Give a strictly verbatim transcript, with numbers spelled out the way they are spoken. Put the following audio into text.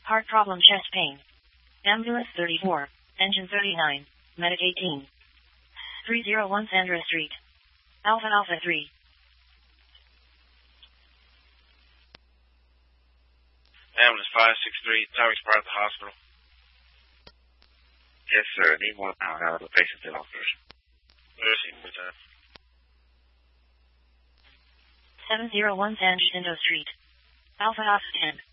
Heart problem, chest pain. Ambulance thirty-four, engine thirty-nine, medic eighteen. three oh one Sandra Street. Alpha Alpha three. Ambulance five six three, Tyrese Park at the hospital. Yes, sir. I need one out out of the patient's office. Nursing, good time. seven oh one San Jacinto Street. Alpha Alpha ten.